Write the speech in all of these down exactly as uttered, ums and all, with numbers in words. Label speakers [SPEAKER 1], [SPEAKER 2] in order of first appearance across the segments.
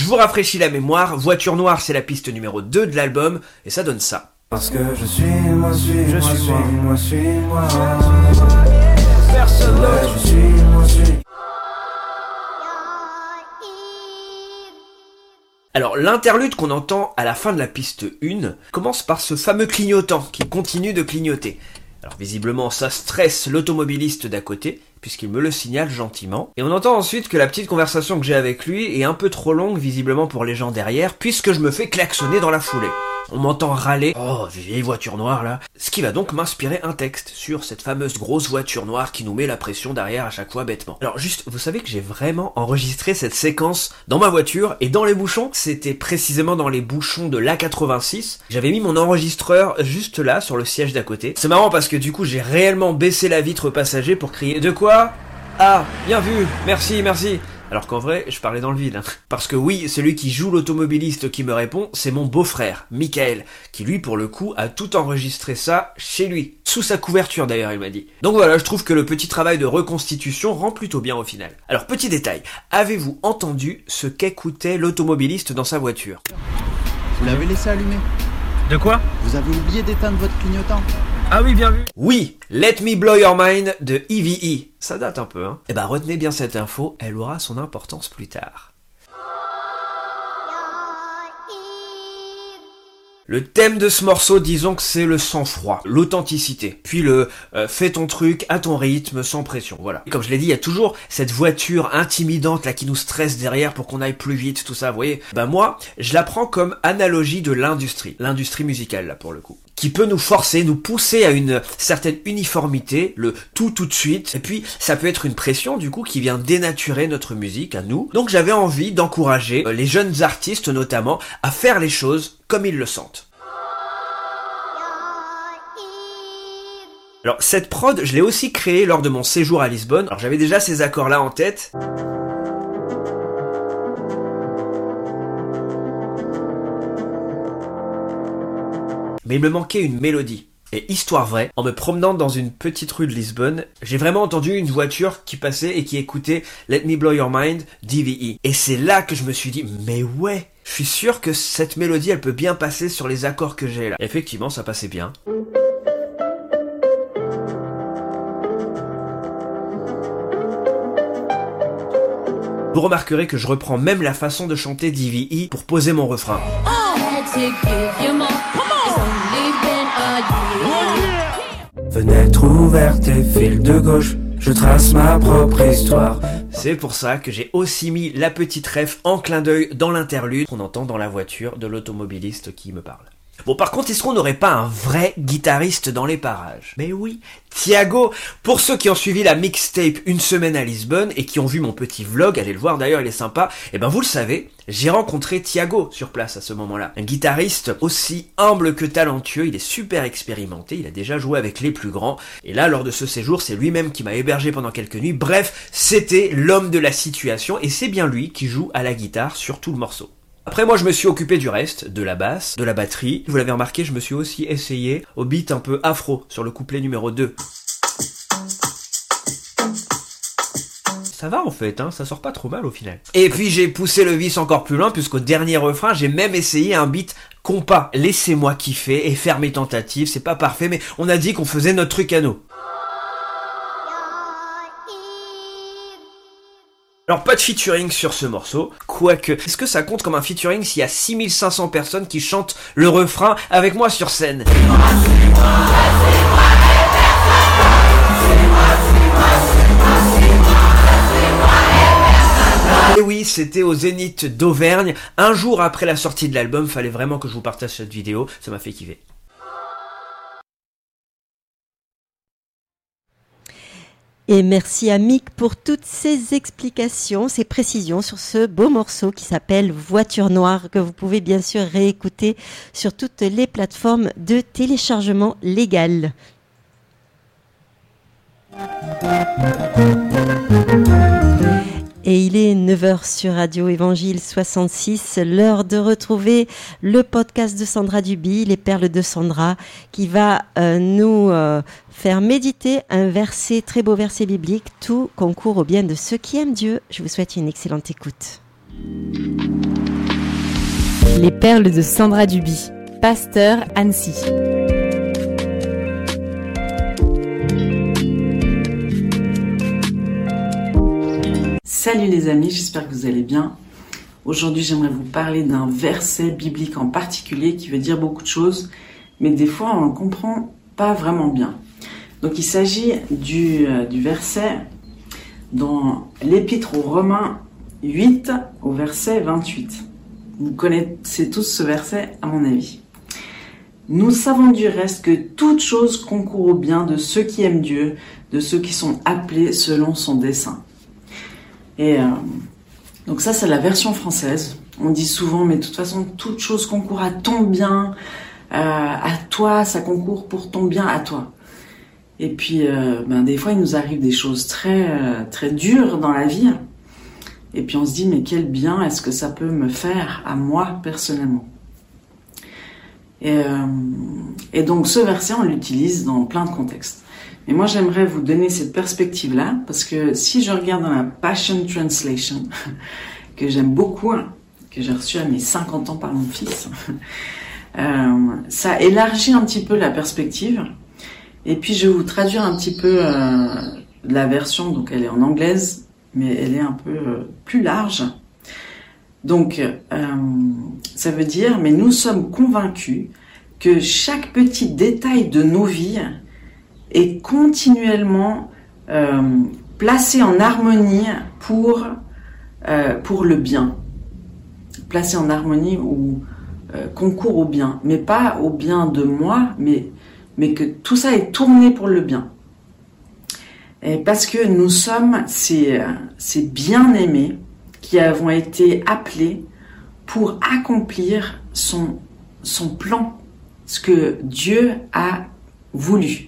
[SPEAKER 1] vous rafraîchis la mémoire, Voiture Noire c'est la piste numéro deux de l'album, et ça donne ça.
[SPEAKER 2] Parce que je suis moi, suis,
[SPEAKER 1] je
[SPEAKER 2] moi,
[SPEAKER 1] suis
[SPEAKER 2] suis,
[SPEAKER 1] moi,
[SPEAKER 2] moi, suis, moi,
[SPEAKER 1] personne d'autre.
[SPEAKER 2] je suis, moi, suis.
[SPEAKER 1] Alors l'interlude qu'on entend à la fin de la piste un commence par ce fameux clignotant qui continue de clignoter. Alors visiblement ça stresse l'automobiliste d'à côté, puisqu'il me le signale gentiment. Et on entend ensuite que la petite conversation que j'ai avec lui est un peu trop longue visiblement pour les gens derrière, puisque je me fais klaxonner dans la foulée. On m'entend râler « Oh, vieille voiture noire là !» Ce qui va donc m'inspirer un texte sur cette fameuse grosse voiture noire qui nous met la pression derrière à chaque fois bêtement. Alors juste, vous savez que j'ai vraiment enregistré cette séquence dans ma voiture et dans les bouchons. C'était précisément dans les bouchons de l'A quatre-vingt-six. J'avais mis mon enregistreur juste là, sur le siège d'à côté. C'est marrant parce que du coup, j'ai réellement baissé la vitre passager pour crier « De quoi ? Ah, bien vu, merci, merci !» Alors qu'en vrai, je parlais dans le vide. Hein. Parce que oui, celui qui joue l'automobiliste qui me répond, c'est mon beau-frère, Michael, qui lui, pour le coup, a tout enregistré ça chez lui. Sous sa couverture d'ailleurs, il m'a dit. Donc voilà, je trouve que le petit travail de reconstitution rend plutôt bien au final. Alors petit détail, avez-vous entendu ce qu'écoutait l'automobiliste dans sa voiture ?
[SPEAKER 3] Vous l'avez laissé allumer.
[SPEAKER 4] De quoi ?
[SPEAKER 3] Vous avez oublié d'éteindre votre clignotant.
[SPEAKER 4] Ah oui, bien vu.
[SPEAKER 1] Oui, Let Me Blow Your Mind de E V E. Ça date un peu, hein. Eh ben retenez bien cette info, elle aura son importance plus tard. Le thème de ce morceau, disons que c'est le sang-froid, l'authenticité, puis le euh, fais ton truc à ton rythme, sans pression, voilà. Et comme je l'ai dit, il y a toujours cette voiture intimidante là qui nous stresse derrière pour qu'on aille plus vite, tout ça, vous voyez. Ben moi, je la prends comme analogie de l'industrie, l'industrie musicale là pour le coup, qui peut nous forcer, nous pousser à une certaine uniformité, le tout tout de suite, et puis ça peut être une pression du coup qui vient dénaturer notre musique à nous. Donc j'avais envie d'encourager euh, les jeunes artistes notamment à faire les choses comme ils le sentent. Alors cette prod, je l'ai aussi créée lors de mon séjour à Lisbonne. Alors j'avais déjà ces accords-là en tête. Mais il me manquait une mélodie. Et histoire vraie, en me promenant dans une petite rue de Lisbonne, j'ai vraiment entendu une voiture qui passait et qui écoutait Let Me Blow Your Mind d'E V E. Et c'est là que je me suis dit, mais ouais, je suis sûr que cette mélodie, elle peut bien passer sur les accords que j'ai là. Et effectivement, ça passait bien. Vous remarquerez que je reprends même la façon de chanter d'E V E pour poser mon refrain.
[SPEAKER 2] Fenêtre ouverte et fil de gauche, je trace ma propre histoire.
[SPEAKER 1] C'est pour ça que j'ai aussi mis la petite ref en clin d'œil dans l'interlude qu'on entend dans la voiture de l'automobiliste qui me parle. Bon, par contre, est-ce qu'on n'aurait pas un vrai guitariste dans les parages ? Mais oui, Thiago. Pour ceux qui ont suivi la mixtape Une semaine à Lisbonne et qui ont vu mon petit vlog, allez le voir d'ailleurs, il est sympa, et ben vous le savez, j'ai rencontré Thiago sur place à ce moment-là. Un guitariste aussi humble que talentueux, il est super expérimenté, il a déjà joué avec les plus grands, et là, lors de ce séjour, c'est lui-même qui m'a hébergé pendant quelques nuits. Bref, c'était l'homme de la situation, et c'est bien lui qui joue à la guitare sur tout le morceau. Après moi je me suis occupé du reste, de la basse, de la batterie. Vous l'avez remarqué, je me suis aussi essayé au beat un peu afro sur le couplet numéro deux. Ça va en fait, hein, ça sort pas trop mal au final. Et puis j'ai poussé le vice encore plus loin puisqu'au dernier refrain j'ai même essayé un beat compas. Laissez-moi kiffer et faire mes tentatives, c'est pas parfait mais on a dit qu'on faisait notre truc à nous. Alors pas de featuring sur ce morceau, quoique, est-ce que ça compte comme un featuring s'il y a six mille cinq cents personnes qui chantent le refrain avec moi sur scène ? Et oui, c'était au Zénith d'Auvergne, un jour après la sortie de l'album, fallait vraiment que je vous partage cette vidéo, ça m'a fait kiffer.
[SPEAKER 5] Et merci à Mick pour toutes ces explications, ces précisions sur ce beau morceau qui s'appelle Voiture Noire, que vous pouvez bien sûr réécouter sur toutes les plateformes de téléchargement légal. Et il est neuf heures sur Radio Évangile soixante-six, l'heure de retrouver le podcast de Sandra Duby, Les Perles de Sandra, qui va euh, nous euh, faire méditer un verset, très beau verset biblique, tout concourt au bien de ceux qui aiment Dieu. Je vous souhaite une excellente écoute.
[SPEAKER 6] Les perles de Sandra Duby, pasteur Annecy.
[SPEAKER 7] Salut les amis, j'espère que vous allez bien. Aujourd'hui, j'aimerais vous parler d'un verset biblique en particulier qui veut dire beaucoup de choses, mais des fois on ne le comprend pas vraiment bien. Donc il s'agit du, euh, du verset dans l'Épître aux Romains huit au verset vingt-huit. Vous connaissez tous ce verset à mon avis. Nous savons du reste que toute chose concourt au bien de ceux qui aiment Dieu, de ceux qui sont appelés selon son dessein. Et euh, donc ça, c'est la version française. On dit souvent, mais de toute façon, toute chose concourt à ton bien, euh, à toi, ça concourt pour ton bien à toi. Et puis, euh, ben, des fois, il nous arrive des choses très, euh, très dures dans la vie. Et puis, on se dit, mais quel bien est-ce que ça peut me faire à moi, personnellement ? Et, euh, et donc, ce verset, on l'utilise dans plein de contextes. Et moi, j'aimerais vous donner cette perspective-là, parce que si je regarde dans la Passion Translation, que j'aime beaucoup, hein, que j'ai reçue à mes cinquante ans par mon fils, euh, ça élargit un petit peu la perspective. Et puis, je vais vous traduire un petit peu euh, la version, donc elle est en anglaise, mais elle est un peu euh, plus large. Donc, euh, ça veut dire, mais nous sommes convaincus que chaque petit détail de nos vies est continuellement euh, placé en harmonie pour, euh, pour le bien. Placé en harmonie ou euh, concourt au bien. Mais pas au bien de moi, mais, mais que tout ça est tourné pour le bien. Et parce que nous sommes ces, ces bien-aimés qui avons été appelés pour accomplir son, son plan, ce que Dieu a voulu.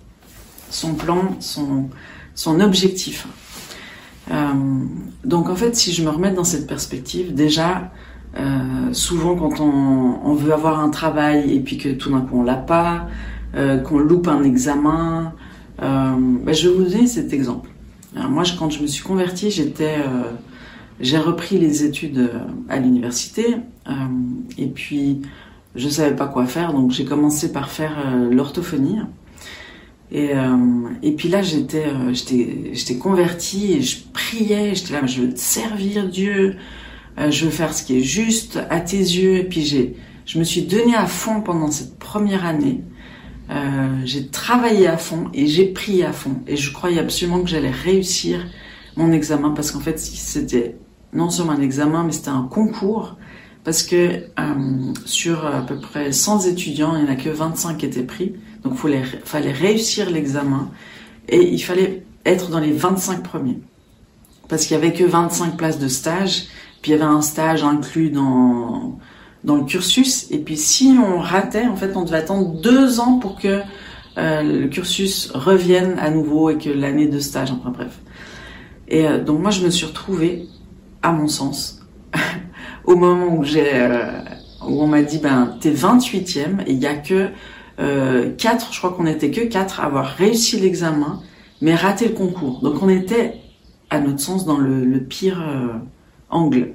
[SPEAKER 7] Son plan, son, son objectif. Euh, donc en fait, si je me remets dans cette perspective, déjà, euh, souvent quand on, on veut avoir un travail et puis que tout d'un coup on l'a pas, euh, qu'on loupe un examen, euh, ben je vais vous donner cet exemple. Alors moi, quand je me suis convertie, j'étais, euh, j'ai repris les études à l'université euh, et puis je savais pas quoi faire, donc j'ai commencé par faire euh, l'orthophonie. Et, euh, et puis là, j'étais, euh, j'étais, j'étais convertie et je priais. J'étais là, je veux te servir, Dieu. Euh, je veux faire ce qui est juste à tes yeux. Et puis j'ai, je me suis donnée à fond pendant cette première année. Euh, j'ai travaillé à fond et j'ai prié à fond. Et je croyais absolument que j'allais réussir mon examen parce qu'en fait, c'était non seulement un examen, mais c'était un concours. Parce que euh, sur à peu près cent étudiants, il n'y en a que vingt-cinq qui étaient pris. Donc, il fallait, fallait réussir l'examen et il fallait être dans les vingt-cinq premiers. Parce qu'il n'y avait que vingt-cinq places de stage, puis il y avait un stage inclus dans, dans le cursus. Et puis, si on ratait, en fait, on devait attendre deux ans pour que euh, le cursus revienne à nouveau et que l'année de stage, enfin bref. Et euh, donc, moi, je me suis retrouvée, à mon sens, au moment où j'ai, euh, où on m'a dit, ben, t'es vingt-huitième et il n'y a que Euh, quatre, je crois qu'on était que quatre à avoir réussi l'examen, mais raté le concours. Donc on était, à notre sens, dans le, le pire euh, angle.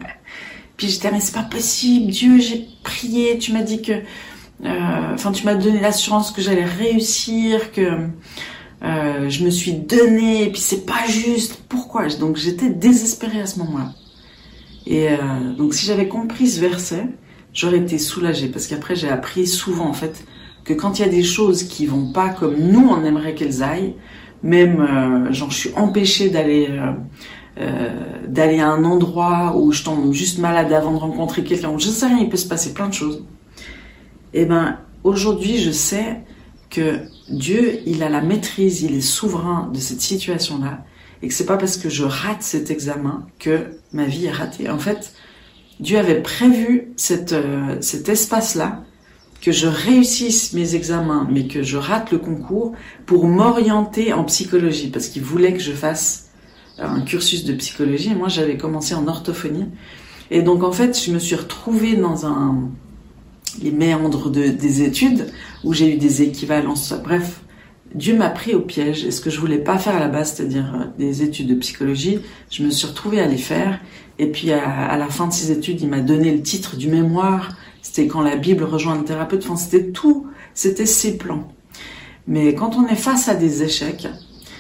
[SPEAKER 7] Puis j'étais, mais c'est pas possible, Dieu, j'ai prié, tu m'as dit que, enfin, euh, tu m'as donné l'assurance que j'allais réussir, que euh, je me suis donnée, et puis c'est pas juste. Pourquoi ? Donc j'étais désespérée à ce moment-là. Et euh, donc si j'avais compris ce verset, j'aurais été soulagée, parce qu'après j'ai appris souvent en fait que quand il y a des choses qui vont pas comme nous on aimerait qu'elles aillent, même euh, genre je suis empêchée d'aller euh, euh, d'aller à un endroit où je tombe juste malade avant de rencontrer quelqu'un, je sais rien, il peut se passer plein de choses. Et ben aujourd'hui je sais que Dieu il a la maîtrise, il est souverain de cette situation-là, et que c'est pas parce que je rate cet examen que ma vie est ratée. En fait, Dieu avait prévu cette, euh, cet espace-là, que je réussisse mes examens, mais que je rate le concours, pour m'orienter en psychologie, parce qu'il voulait que je fasse un cursus de psychologie, et moi j'avais commencé en orthophonie. Et donc en fait, je me suis retrouvée dans un, les méandres de, des études, où j'ai eu des équivalences, bref, Dieu m'a pris au piège, et ce que je voulais pas faire à la base, c'est-à-dire des études de psychologie, je me suis retrouvée à les faire, et puis à, à la fin de ces études, il m'a donné le titre du mémoire, c'était quand la Bible rejoint le thérapeute, enfin c'était tout, c'était ses plans. Mais quand on est face à des échecs,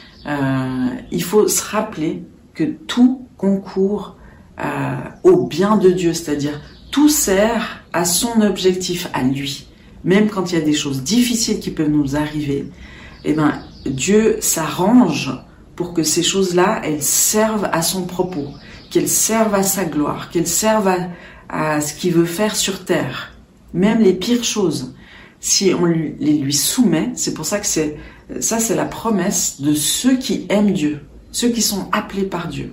[SPEAKER 7] euh, il faut se rappeler que tout concourt euh, au bien de Dieu, c'est-à-dire tout sert à son objectif, à lui. Même quand il y a des choses difficiles qui peuvent nous arriver, eh ben, Dieu s'arrange pour que ces choses-là, elles servent à son propos, qu'elles servent à sa gloire, qu'elles servent à, à ce qu'il veut faire sur terre. Même les pires choses, si on lui, les lui soumet, c'est pour ça que c'est, ça c'est la promesse de ceux qui aiment Dieu, ceux qui sont appelés par Dieu.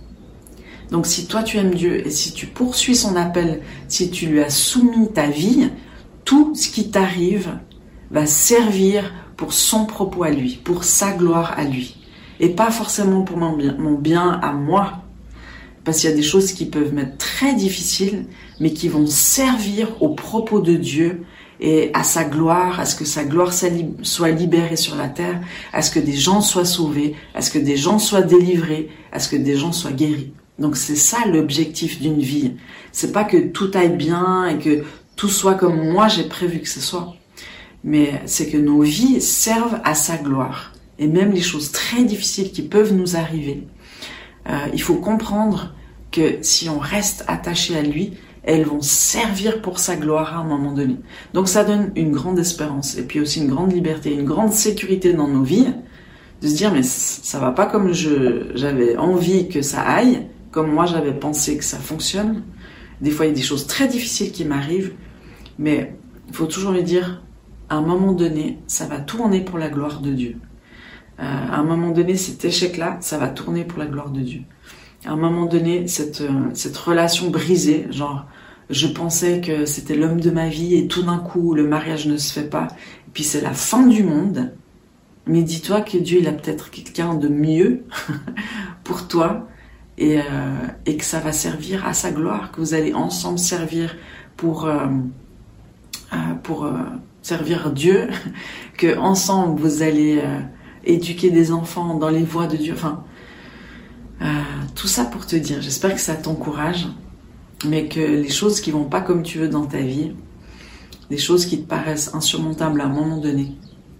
[SPEAKER 7] Donc si toi tu aimes Dieu et si tu poursuis son appel, si tu lui as soumis ta vie, tout ce qui t'arrive va servir pour son propos à lui, pour sa gloire à lui. Et pas forcément pour mon bien, mon bien à moi. Parce qu'il y a des choses qui peuvent m'être très difficiles, mais qui vont servir au propos de Dieu et à sa gloire, à ce que sa gloire soit libérée sur la terre, à ce que des gens soient sauvés, à ce que des gens soient délivrés, à ce que des gens soient guéris. Donc c'est ça l'objectif d'une vie. C'est pas que tout aille bien et que tout soit comme moi j'ai prévu que ce soit. Mais c'est que nos vies servent à sa gloire. Et même les choses très difficiles qui peuvent nous arriver, euh, il faut comprendre que si on reste attaché à lui, elles vont servir pour sa gloire à un moment donné. Donc ça donne une grande espérance et puis aussi une grande liberté, une grande sécurité dans nos vies, de se dire mais ça va pas comme je j'avais envie que ça aille, comme moi j'avais pensé que ça fonctionne. Des fois il y a des choses très difficiles qui m'arrivent, mais il faut toujours lui dire à un moment donné, ça va tourner pour la gloire de Dieu. Euh, à un moment donné, cet échec-là, ça va tourner pour la gloire de Dieu. À un moment donné, cette, euh, cette relation brisée, genre, je pensais que c'était l'homme de ma vie et tout d'un coup, le mariage ne se fait pas. Et puis c'est la fin du monde. Mais dis-toi que Dieu, il a peut-être quelqu'un de mieux pour toi et, euh, et que ça va servir à sa gloire, que vous allez ensemble servir pour... Euh, euh, pour euh, servir Dieu, que ensemble vous allez euh, éduquer des enfants dans les voies de Dieu. Enfin, euh, tout ça pour te dire, j'espère que ça t'encourage, mais que les choses qui vont pas comme tu veux dans ta vie, les choses qui te paraissent insurmontables à un moment donné,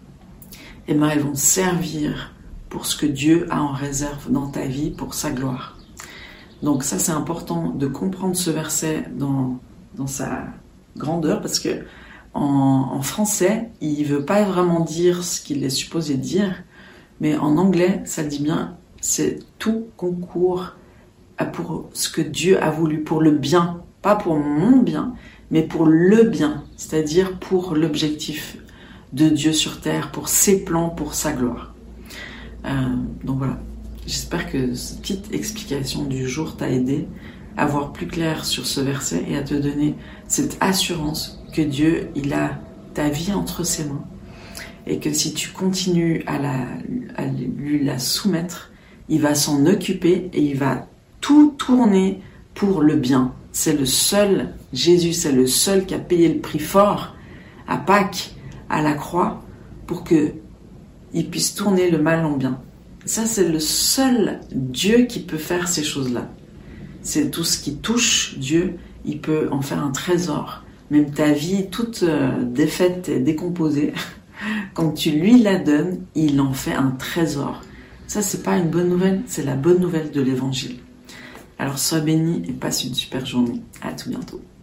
[SPEAKER 7] eh ben elles vont servir pour ce que Dieu a en réserve dans ta vie, pour sa gloire. Donc ça, c'est important de comprendre ce verset dans, dans sa grandeur, parce que En, en français, il veut pas vraiment dire ce qu'il est supposé dire, mais en anglais, ça dit bien, c'est tout concourt pour ce que Dieu a voulu, pour le bien, pas pour mon bien, mais pour le bien, c'est-à-dire pour l'objectif de Dieu sur terre, pour ses plans, pour sa gloire. Euh, donc voilà, j'espère que cette petite explication du jour t'a aidé à voir plus clair sur ce verset et à te donner cette assurance que Dieu, il a ta vie entre ses mains et que si tu continues à, la, à lui la soumettre, il va s'en occuper et il va tout tourner pour le bien. C'est le seul, Jésus, c'est le seul qui a payé le prix fort à Pâques, à la croix, pour que il puisse tourner le mal en bien. Ça, c'est le seul Dieu qui peut faire ces choses-là. C'est tout ce qui touche Dieu, il peut en faire un trésor. Même ta vie toute euh, défaite et décomposée, quand tu lui la donnes, il en fait un trésor. Ça, c'est pas une bonne nouvelle, c'est la bonne nouvelle de l'évangile. Alors sois béni et passe une super journée. À tout bientôt.